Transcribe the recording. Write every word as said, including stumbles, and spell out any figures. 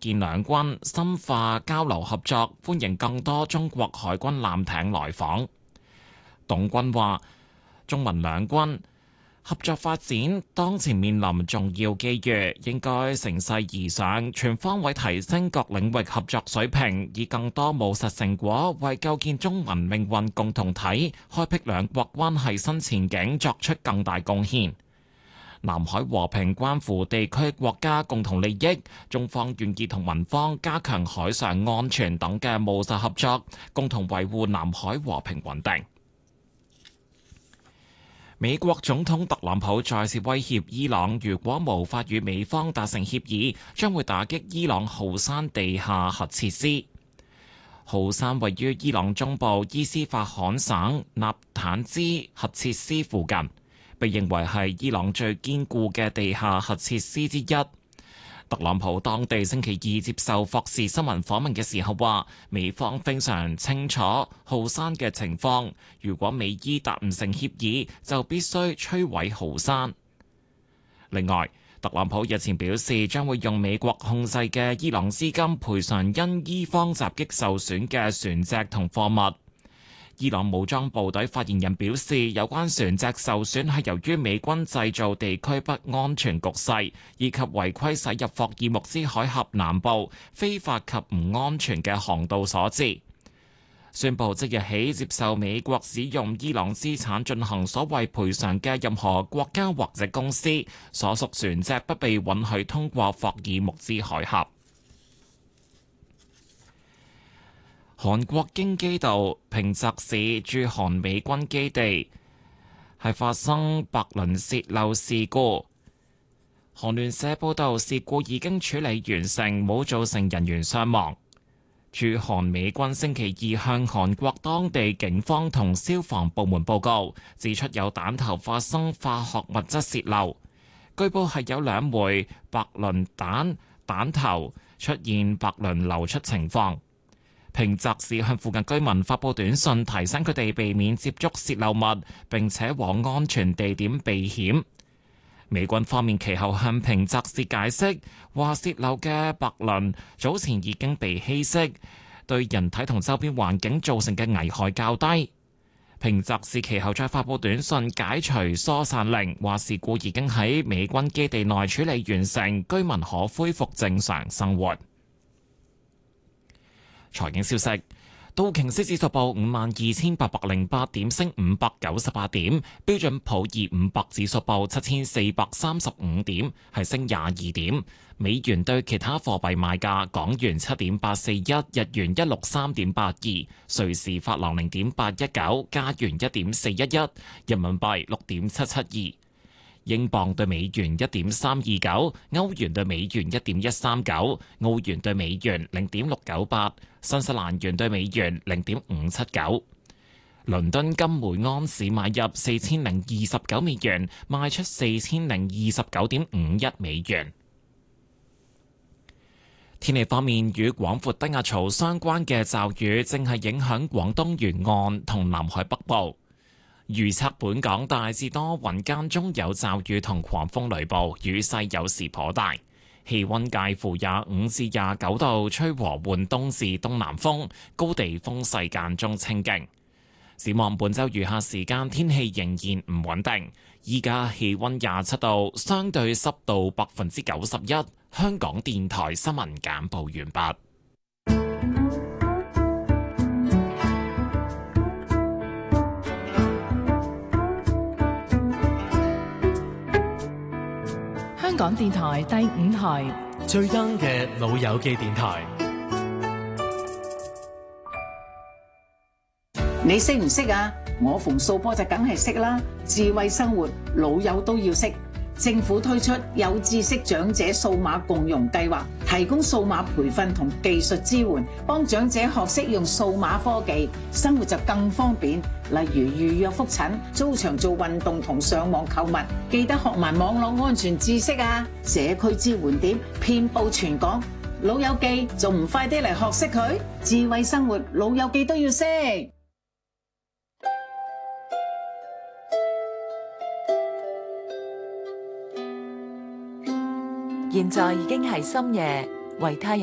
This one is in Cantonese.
見兩軍深化交流合作，歡迎更多中國海軍艦艇來訪。董軍話：中民兩軍合作發展當前面臨重要機遇，應該乘勢而上，全方位提升各領域合作水平，以更多務實成果為構建中民命運共同體、開闢兩國關係新前景作出更大貢獻。南海和平關乎地區國家共同利益，中方願意同民方加強海上安全等嘅務實合作，共同維護南海和平穩定。美國總統特朗普再次威脅伊朗，如果無法與美方達成協議，將會打擊伊朗浩山地下核設施。浩山位於伊朗中部伊斯法罕省納坦茲核設施附近，被認為係伊朗最堅固嘅地下核設施之一。特朗普當地星期二接受霍士新聞訪問嘅時候話，美方非常清楚浩山嘅情況，如果美伊達唔成協議，就必須摧毀浩山。另外，特朗普日前表示，將會用美國控制嘅伊朗資金賠償因伊方襲擊受損嘅船隻同貨物。伊朗武裝部隊發言人表示，有關船隻受損係由於美軍製造地區不安全局勢，以及違規駛入霍爾木茲海峽南部非法及唔安全嘅航道所致。宣布即日起接受美國使用伊朗資產進行所謂賠償嘅任何國家或者公司，所屬船隻不被允許通過霍爾木茲海峽。韓國京畿道平澤市駐韓美軍基地係發生白磷洩漏事故。韓聯社報道，事故已經處理完成，冇造成人員傷亡。駐韓美軍星期二向韓國當地警方同消防部門報告，指出有彈頭發生化學物質洩漏，據報係有兩枚白磷彈彈頭出現白磷流出情況。平澤市向附近居民發佈短信，提醒佢哋避免接觸洩漏物，並且往安全地點避險。美軍方面其後向平澤市解釋，話洩漏嘅白磷早前已經被稀釋，對人體同周邊環境造成嘅危害較低。平澤市其後再發佈短信解除疏散令，話事故已經喺美軍基地內處理完成，居民可恢復正常生活。財經消息，道瓊斯指數報五萬二千八百零八點，升五百九十八點；標準普爾五百指數報七千四百三十五點，係升廿二點。美元對其他貨幣賣價：港元七點八四一，日元一六三點八二，瑞士法郎零點八一九，加元一點四一一，人民幣六點七七二。英鎊對美元一點三二九，歐元對美元一點一三九，澳元對美元零點六九八，新西蘭元對美元零點五七九。倫敦金每安士買入四千零二十九美元，賣出四千零二十九點五一美元。天氣方面，與廣闊低壓槽相關嘅驟雨正係影響廣東沿岸同南海北部。預測本港大致多雲，間中有驟雨同狂風雷暴，雨勢有時頗大。氣溫介乎廿五至廿九度，吹和緩東至東南風，高地風勢間中清勁。展望本週餘下時間，天氣仍然唔穩定。依家氣溫廿七度，相對濕度百分之九十一。香港電台新聞簡報完畢。 香港電台第五台最 young 嘅老友記電台。 你識唔識啊？我馮素波就梗係識啦。智慧生活，老友都要識。政府推出有知識長者數碼共融計劃，提供數碼培訓同技術支援，幫長者學識用數碼科技，生活就更方便。例如預約覆診、租場做運動同上網購物，記得學埋網絡安全知識啊！社區支援點遍佈全港，老友記仲唔快啲嚟學識佢？智慧生活，老友記都要識。 現在已經係深夜，維他